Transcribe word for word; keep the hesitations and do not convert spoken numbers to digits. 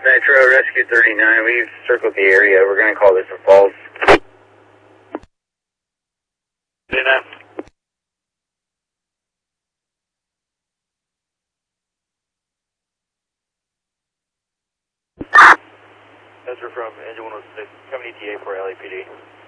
Metro Rescue thirty-nine, we've circled the area. We're going to call this a false. thirty-nine. That's from Engine one oh six, coming E T A for L A P D.